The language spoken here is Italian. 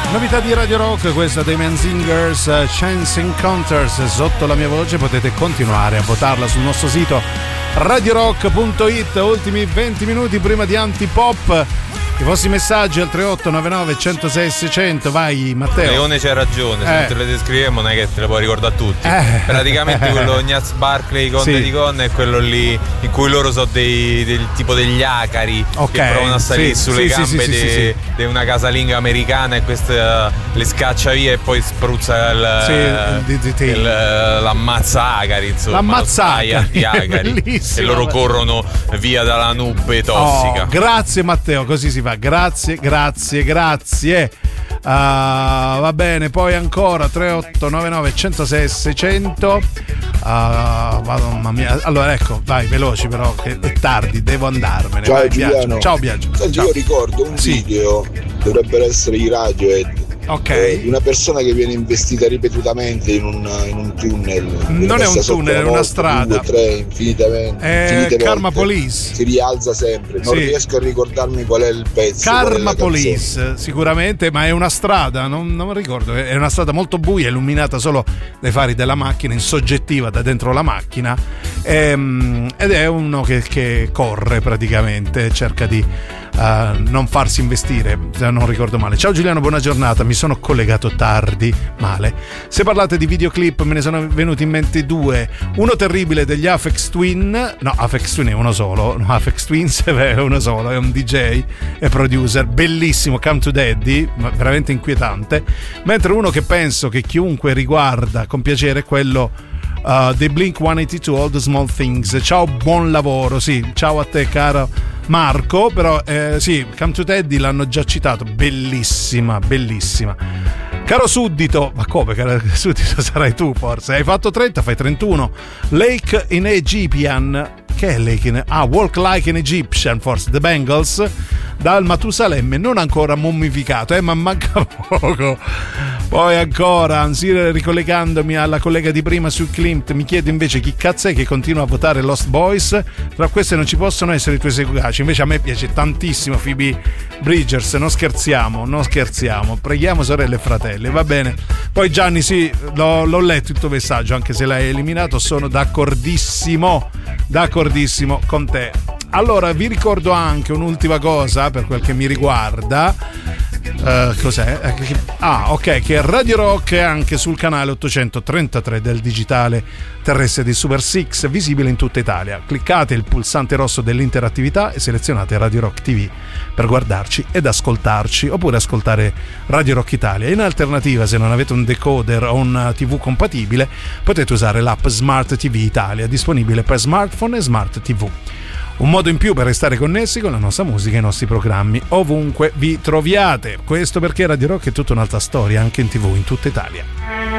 Novità di Radio Rock, questa dei Menzingers, Chance Encounters, sotto la mia voce. Potete continuare a votarla sul nostro sito radiorock.it. Ultimi 20 minuti prima di Antipop. I vostri messaggi al 3899 106 600. Vai Matteo. Leone c'ha ragione, se non te le descriviamo non è che te le puoi ricordare tutti. Praticamente quello Gnaz Barkley, Conte di Con, è quello lì in cui loro sono del tipo degli acari, che provano a salire sulle gambe di una casalinga americana, e questa le scaccia via e poi spruzza l'ammazza acari, insomma, l'ammazza anti-acari, e loro corrono via dalla nube tossica. Grazie Matteo, così si fa. Grazie. Va bene, poi ancora 3899 106 600. Mamma mia. Allora ecco, vai veloci però che è tardi, devo andarmene. Ciao vai, Giuliano. Ciao Biagio. Senti, io ricordo un video, dovrebbero essere i Radiohead. Ok. Una persona che viene investita ripetutamente in un tunnel. Non è un tunnel, è una strada. 2, 3, infinitamente. È Karma Police. Si rialza sempre. Non riesco a ricordarmi qual è il pezzo. Karma Police, sicuramente, ma è una strada, non ricordo. È una strada molto buia, illuminata solo dai fari della macchina, in soggettiva da dentro la macchina. Ed è uno che corre praticamente, cerca di non farsi investire, se non ricordo male. Ciao Giuliano, buona giornata. Mi sono collegato tardi, male. Se parlate di videoclip me ne sono venuti in mente due. Uno terribile degli Aphex Twin. No, Aphex Twin è uno solo. No, Aphex Twins è uno solo, è un DJ e producer bellissimo, Come to Daddy, veramente inquietante. Mentre uno che penso che chiunque riguarda con piacere è quello dei Blink 182, All the Small Things. Ciao, buon lavoro. Sì, ciao a te caro Marco. Però sì, Come to Daddy l'hanno già citato, bellissima. Caro Suddito, ma come caro Suddito, sarai tu forse? Hai fatto 30, fai 31. Lake in Egyptian. Che è Lake in... Walk Like an Egyptian, forse, The Bengals, dal Matusalemme, non ancora mummificato, ma manca poco. Poi ancora, anzi, ricollegandomi alla collega di prima su Klimt, mi chiede invece chi cazzo è che continua a votare Lost Boys. Tra queste non ci possono essere i tuoi seguaci. Invece a me piace tantissimo Phoebe Bridgers, non scherziamo, preghiamo sorelle e fratelli, va bene. Poi Gianni, sì, l'ho letto il tuo messaggio, anche se l'hai eliminato, sono d'accordissimo con te. Allora vi ricordo anche un'ultima cosa per quel che mi riguarda. Cos'è? Ok, che Radio Rock è anche sul canale 833 del digitale terrestre di Super 6, visibile in tutta Italia. Cliccate il pulsante rosso dell'interattività e selezionate Radio Rock TV per guardarci ed ascoltarci, oppure ascoltare Radio Rock Italia. In alternativa, se non avete un decoder o un TV compatibile, potete usare l'app Smart TV Italia, disponibile per smartphone e smart TV. Un modo in più per restare connessi con la nostra musica e i nostri programmi ovunque vi troviate. Questo perché Radio Rock è tutta un'altra storia, anche in TV in tutta Italia.